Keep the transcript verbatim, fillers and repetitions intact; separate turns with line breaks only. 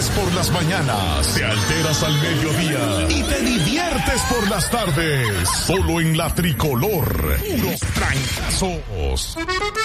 duermes por las mañanas, te alteras al mediodía y te diviertes por las tardes. Solo en la Tricolor, puros trancazos.